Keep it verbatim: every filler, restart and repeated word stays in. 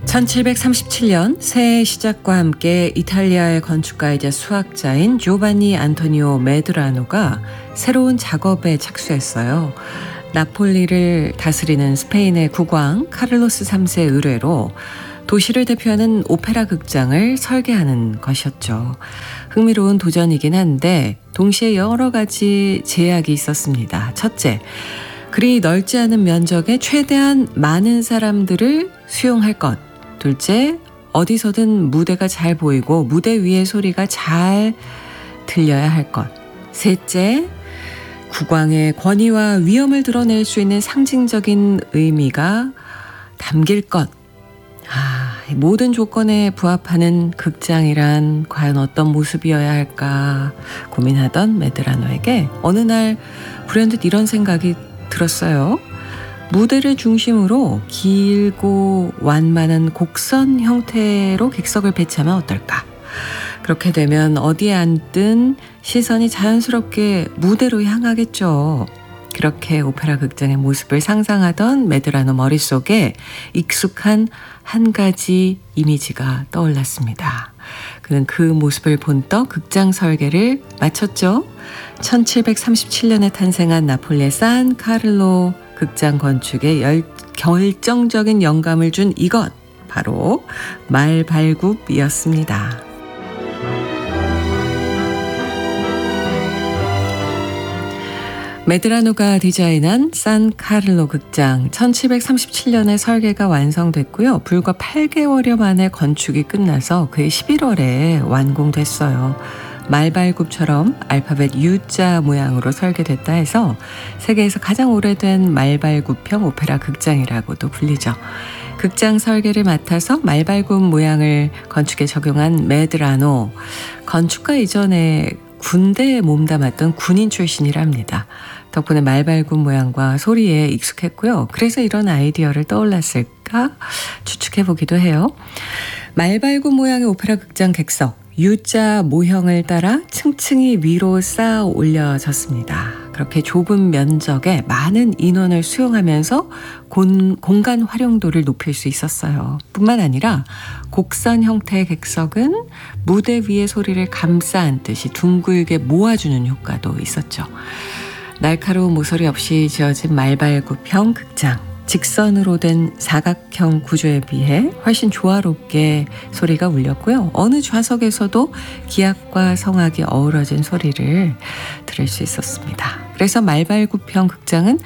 천칠백삼십칠 년 새해 시작과 함께 이탈리아의 건축가이자 수학자인 조반니 안토니오 메드라노가 새로운 작업에 착수했어요. 나폴리를 다스리는 스페인의 국왕 카를로스 삼 세 의뢰로 도시를 대표하는 오페라 극장을 설계하는 것이었죠. 흥미로운 도전이긴 한데 동시에 여러 가지 제약이 있었습니다. 첫째, 그리 넓지 않은 면적에 최대한 많은 사람들을 수용할 것. 둘째, 어디서든 무대가 잘 보이고 무대 위의 소리가 잘 들려야 할 것. 셋째, 국왕의 권위와 위엄을 드러낼 수 있는 상징적인 의미가 담길 것. 아, 모든 조건에 부합하는 극장이란 과연 어떤 모습이어야 할까 고민하던 메드라노에게 어느 날 불현듯 이런 생각이 들었어요. 무대를 중심으로 길고 완만한 곡선 형태로 객석을 배치하면 어떨까? 그렇게 되면 어디에 앉든 시선이 자연스럽게 무대로 향하겠죠. 그렇게 오페라 극장의 모습을 상상하던 메드라노 머릿속에 익숙한 한 가지 이미지가 떠올랐습니다. 그는 그 모습을 본떠 극장 설계를 마쳤죠. 천칠백삼십칠 년에 탄생한 나폴리의 산 카를로 극장 건축에 열, 결정적인 영감을 준 이것, 바로 말발굽이었습니다. 메드라노가 디자인한 산 카를로 극장, 천칠백삼십칠 년에 설계가 완성됐고요. 불과 팔 개월여 만에 건축이 끝나서 그해 십일월에 완공됐어요. 말발굽처럼 알파벳 U자 모양으로 설계됐다 해서 세계에서 가장 오래된 말발굽형 오페라 극장이라고도 불리죠. 극장 설계를 맡아서 말발굽 모양을 건축에 적용한 메드라노, 건축가 이전에 군대에 몸담았던 군인 출신이랍니다. 덕분에 말발굽 모양과 소리에 익숙했고요. 그래서 이런 아이디어를 떠올랐을까 추측해보기도 해요. 말발굽 모양의 오페라 극장 객석, U자 모형을 따라 층층이 위로 쌓아 올려졌습니다. 그렇게 좁은 면적에 많은 인원을 수용하면서 공, 공간 활용도를 높일 수 있었어요. 뿐만 아니라 곡선 형태의 객석은 무대 위의 소리를 감싸 안듯이 둥글게 모아주는 효과도 있었죠. 날카로운 모서리 없이 지어진 말발굽형 극장. 직선으로 된 사각형 구조에 비해 훨씬 조화롭게 소리가 울렸고요. 어느 좌석에서도 기악과 성악이 어우러진 소리를 들을 수 있었습니다. 그래서 말발굽형 극장은